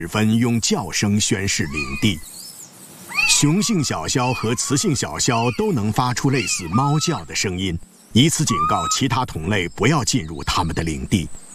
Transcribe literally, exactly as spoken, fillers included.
分用叫声宣示领地。雄性小枭和雌性小枭都能发出类似猫叫的声音，以此警告其他同类不要进入它们的领地。